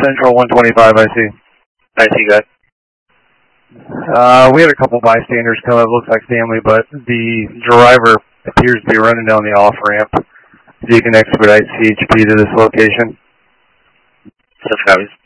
Central 125, I see. I see, good. We had a couple bystanders come up, looks like family, but the driver appears to be running down the off-ramp. So you can expedite CHP to this location. 7 copies.